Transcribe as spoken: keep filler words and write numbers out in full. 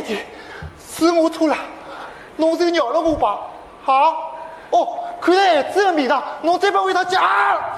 姐，是我错了，侬就饶了我吧，啊？哦，看来孩子的面上，侬再不为他讲。